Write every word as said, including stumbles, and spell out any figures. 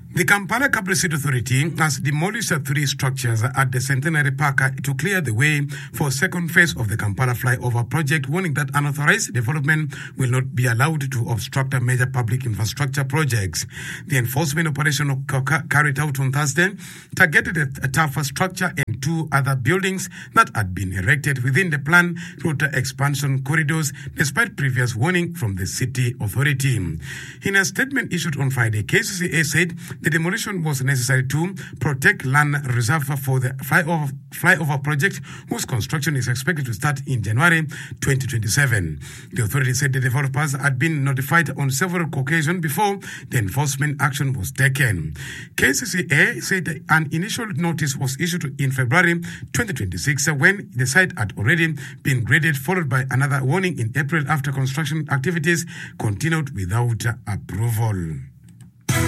The Kampala Capital City Authority has demolished three structures at the Centenary Park to clear the way for a second phase of the Kampala flyover project, warning that unauthorized development will not be allowed to obstruct major public infrastructure projects. The enforcement operation carried out on Thursday targeted a tougher structure and two other buildings that had been erected within the planned route expansion corridors, despite previous warning from the city authority. In a statement issued on Friday, K C C A said the demolition was necessary to protect land reserved for the flyover, flyover project, whose construction is expected to start in January twenty twenty-seven. The authority said the developers had been notified on several occasions before the enforcement action was taken. K C C A said an initial notice was issued in February twenty twenty-six when the site had already been graded, followed by another warning in April after construction activities continued without approval.